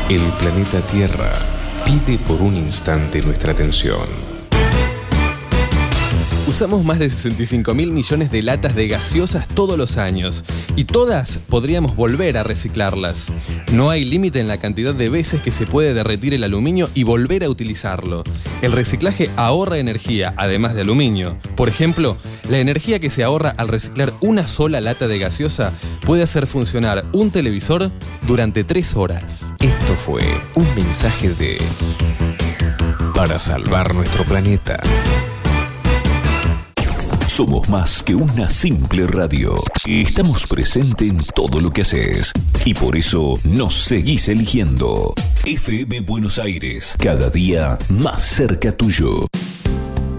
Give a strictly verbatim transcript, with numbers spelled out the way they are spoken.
El planeta Tierra pide por un instante nuestra atención. Usamos más de sesenta y cinco mil millones de latas de gaseosas todos los años y todas podríamos volver a reciclarlas. No hay límite en la cantidad de veces que se puede derretir el aluminio y volver a utilizarlo. El reciclaje ahorra energía, además de aluminio. Por ejemplo, la energía que se ahorra al reciclar una sola lata de gaseosa puede hacer funcionar un televisor durante tres horas. Esto fue un mensaje de Para salvar nuestro planeta. Somos más que una simple radio. Estamos presentes en todo lo que haces. Y por eso nos seguís eligiendo. F M Buenos Aires, cada día más cerca tuyo.